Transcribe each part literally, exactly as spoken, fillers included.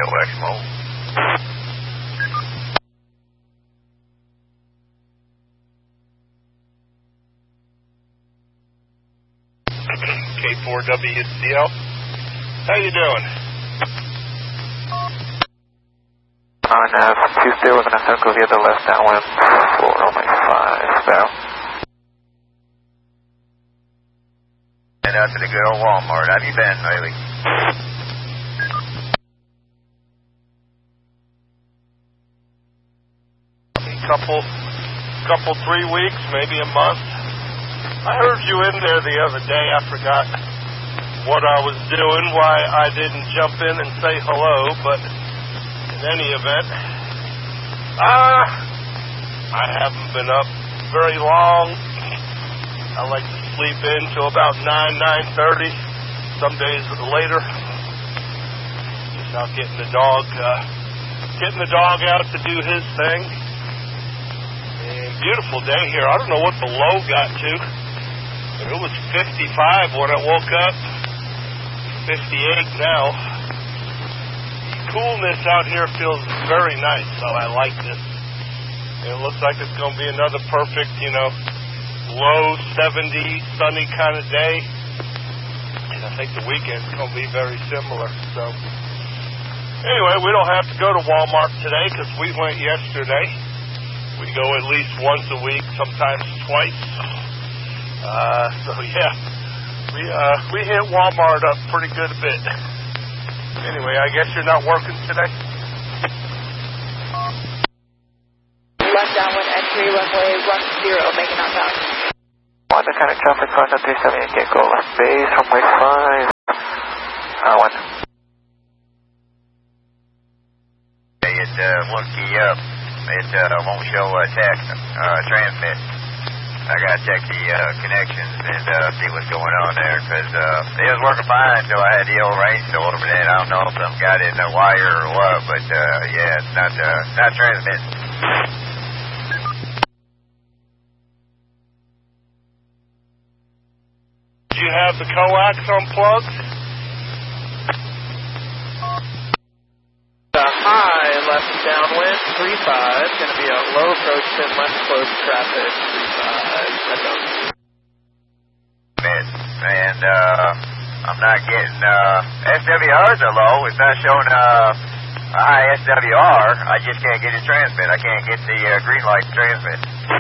Westmore. K four W C L. How you doing? On uh, Tuesday, we're going to circle the other left downwind for only five barrel. And out to the good old Walmart. How have you been lately? Couple, couple, three weeks, maybe a month. I heard you in there the other day. I forgot what I was doing, why I didn't jump in and say hello, but in any event, ah, I haven't been up very long. I like to sleep in till about nine, nine thirty, some days later. Just out getting the dog, uh, getting the dog out to do his thing. And beautiful day here. I don't know what the low got to, but it was fifty-five when I woke up. fifty-eight now. The coolness out here feels very nice, so I like this. And it looks like it's going to be another perfect, you know, low seventy, sunny kind of day. And I think the weekend's going to be very similar. So, anyway, we don't have to go to Walmart today because we went yesterday. We go at least once a week, sometimes twice. Uh, so, yeah. We uh we hit Walmart up pretty good a bit. Anyway, I guess you're not working today? Left downwind entry, runway one zero, making outbound. One mechanic traffic, Cessna three seventy-eight, get go left base, runway five. Uh, one. It uh, won't key up. It uh, won't show uh, text, uh, transmit. I got to check the uh, connections and uh, see what's going on there, because uh, it was working fine until I had the old rainstorm, and then I don't know if something got in the wire or what, but uh, yeah, it's not, uh, not transmitting. Do you have the coax unplugged? Uh, high left downwind, three five, going to be a low approach to left close traffic, three five, that's up. And uh, I'm not getting, uh, S W Rs are low, it's not showing uh, a high S W R, I just can't get it transmit, I can't get the uh, green light to transmit.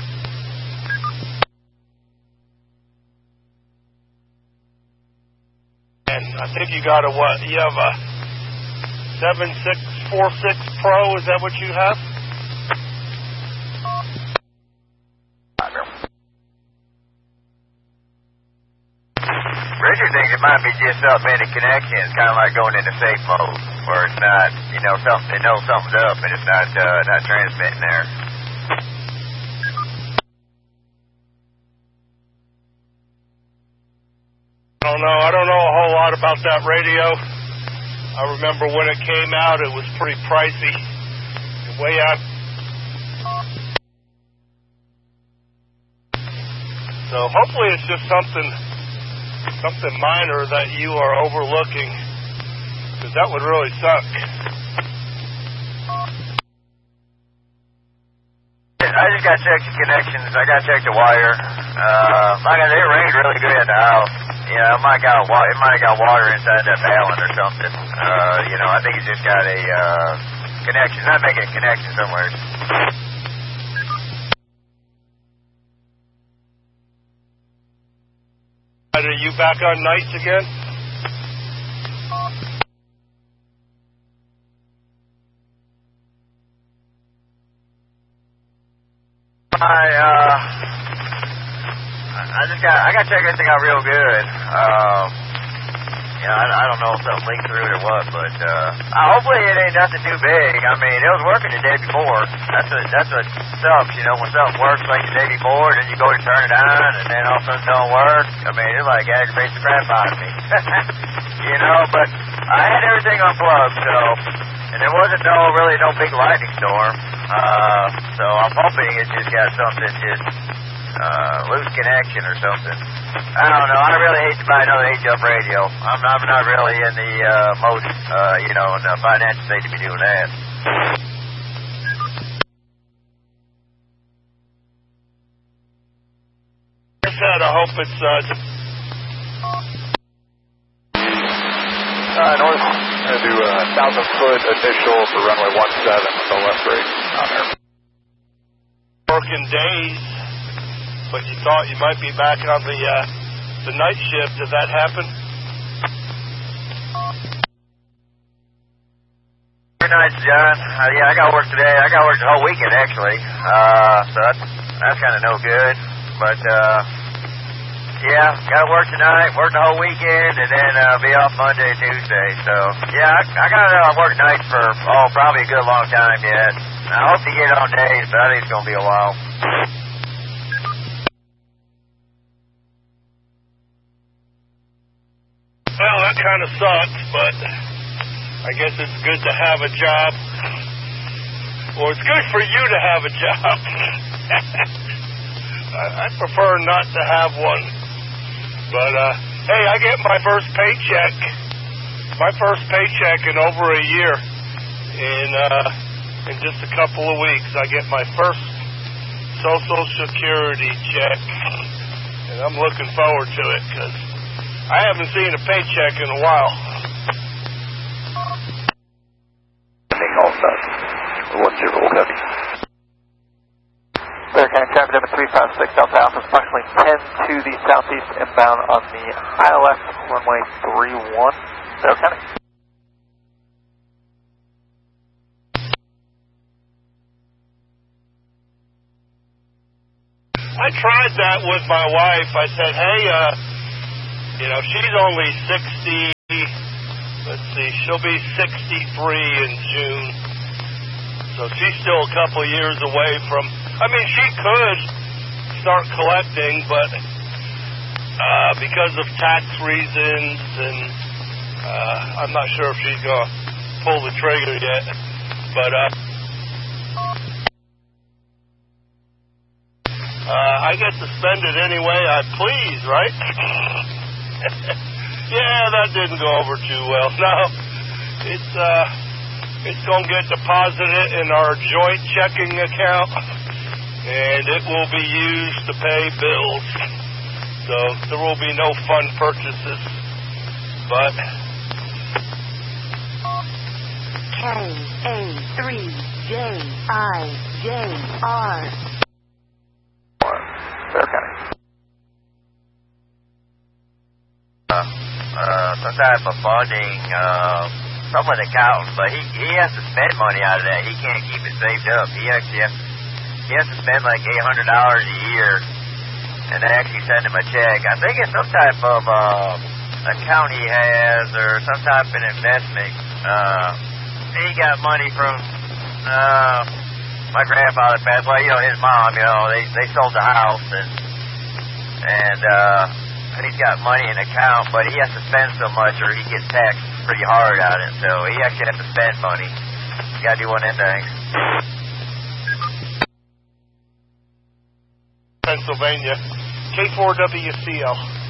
And I think you got a what? You have a seven six four six Pro, is that what you have? Richard thinks it might be just something in the connection. It's kind of like going into safe mode, where it's not, you know, something, it knows something's up, and it's not, uh, not transmitting there. I don't know. I don't know a whole lot about that radio. I remember when it came out, it was pretty pricey. The way I... So hopefully it's just something, something minor that you are overlooking, because that would really suck. I just got to check the connections. I got to check the wire. Uh, like I said, it rained really good at the house. Yeah, it might got wa- it might have got water inside that balun or something. Uh, you know, I think it's just got a uh, connection. Not making a connection somewhere. Are you back on nights again? I uh, I just got I got to check everything out real good. Um, you know, I, I don't know if something leaked through it or what, but uh, uh, hopefully it ain't nothing too big. I mean, it was working the day before. That's what that's what sucks. You know, when something works like the day before, then you go to turn it on, and then all of a sudden it don't work. I mean, it like aggravates the crap out of me. You know, but I had everything unplugged, so. And there wasn't no, really no big lightning storm, uh, so I'm hoping it just got something just uh, loose connection or something. I don't know. I really hate to buy another H-up radio. I'm, I'm not really in the uh, most, uh, you know, in the financial state to be doing that. I hope it's uh, uh north. I'm gonna do a thousand foot initial for runway one seven with the left brake on there. Working days, but you thought you might be back on the uh, the night shift. Did that happen? Very nice, John. Uh, yeah, I got work today. I got work the whole weekend actually. Uh, so that's that's kind of no good, but. uh Yeah, got to work tonight, work the whole weekend, and then uh, be off Monday and Tuesday. So, yeah, I, I got to uh, work nights for, oh, probably a good long time yet. I hope to get on days, but I think it's going to be a while. Well, that kind of sucks, but I guess it's good to have a job. Well, it's good for you to have a job. I, I prefer not to have one. But, uh, hey, I get my first paycheck, my first paycheck in over a year. In, uh, in just a couple of weeks, I get my first Social Security check. And I'm looking forward to it, because I haven't seen a paycheck in a while. one zero heavy. Bear County traffic number three five six Delta Alpha, approximately ten to the southeast inbound on the I L F runway three one, Bear County. I tried that with my wife. I said, hey, uh, you know, she's only sixty, let's see, she'll be sixty-three in June. So she's still a couple of years away from, I mean, she could start collecting, but uh, because of tax reasons, and uh, I'm not sure if she's going to pull the trigger yet. But uh, uh, I get to spend it any way I please, right? Yeah, that didn't go over too well. No, it's uh, it's going to get deposited in our joint checking account, and it will be used to pay bills. So there will be no fun purchases. But K A three J I J R. Bear County. Uh, uh, some type of funding, uh, from an accountant, but he, he has to spend money out of that. He can't keep it saved up. He actually has, he has to spend like eight hundred dollars a year, and they actually send him a check. I think it's some type of uh, account he has, or some type of investment. Uh, he got money from uh, my grandfather passed away. You know, his mom. You know, they they sold the house, and and uh, he's got money in account, but he has to spend so much, or he gets taxed pretty hard on it. So he actually has to spend money. You gotta do one of them things. Pennsylvania, K four W C L.